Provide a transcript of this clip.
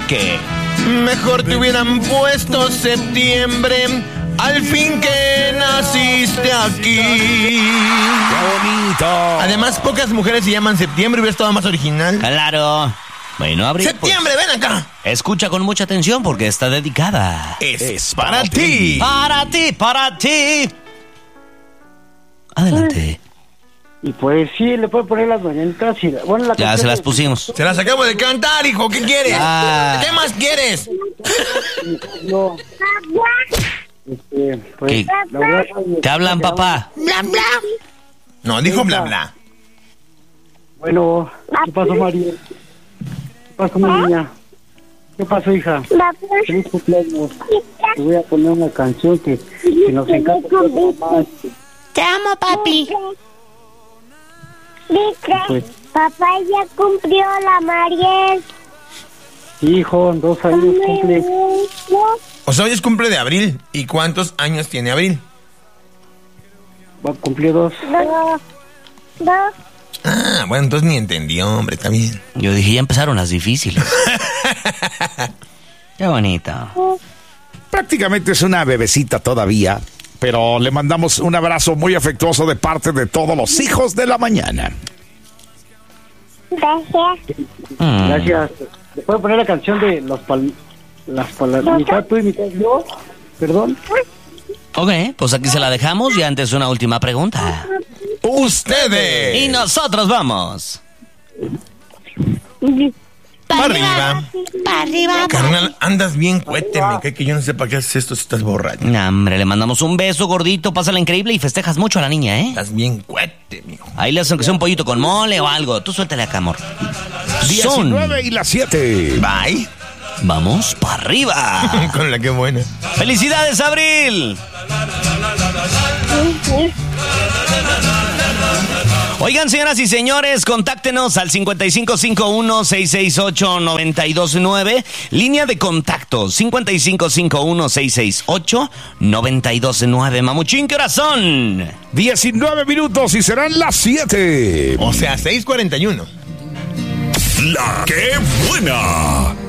que... Mejor te hubieran puesto septiembre, al fin que naciste aquí. ¡Qué bonito! Además, pocas mujeres se llaman septiembre, hubiera estado más original. Claro. Bueno, Abril, ¡Septiembre, pues, ven acá! escucha con mucha atención porque está dedicada. Es para ti. Para ti, para ti. Adelante. Y pues sí, le puede poner las mañanitas y bueno, la Ya canción se las de- pusimos. Se las acabo de cantar, hijo. ¿Qué quieres? Ah. ¿Qué más quieres? No. Pues, ¿Qué? la verdad, ¿Te hablan, papá? Bla, bla. No, dijo bla, bla. Bueno, ¿qué pasó, María? ¿Qué pasó, mi niña? ¿Qué pasó, hija? Feliz cumpleaños. Te voy a poner una canción que nos encanta. Te amo, papi. Pues, Papá ya cumplió la Mariel. hijo, 2 años cumple. O sea, hoy es cumple de Abril. ¿Y cuántos años tiene Abril? Va a cumplir 2. Dos. Ah, bueno, entonces ni entendió, hombre, está bien. Yo dije, ya empezaron las difíciles. Qué bonito. Prácticamente es una bebecita todavía, pero le mandamos un abrazo muy afectuoso de parte de todos los hijos de la mañana. Gracias. Gracias. ¿Le puedo poner la canción de las palabras? Mitad tú y mitad yo. Perdón. Ok, pues aquí se la dejamos y antes una última pregunta. ¡Ustedes! Y nosotros vamos. Para arriba. Para arriba. Carnal, andas bien cuete, me cae que yo no sé para qué haces esto si estás borracho. Nah, hombre, le mandamos un beso gordito, pásala increíble y festejas mucho a la niña, ¿eh? Estás bien cuete, mijo. Ahí le hacen que sea un pollito con mole o algo. Tú suéltale acá, amor. Son. 19 y las 7. Bye. Vamos para arriba. Con la que buena. ¡Felicidades, Abril! Oigan, señoras y señores, contáctenos al 5551-668-929. Línea de contacto, 5551-668-929. Mamuchín, ¿qué horas son? 19 minutos y serán las 7. O sea, 6:41. La que buena.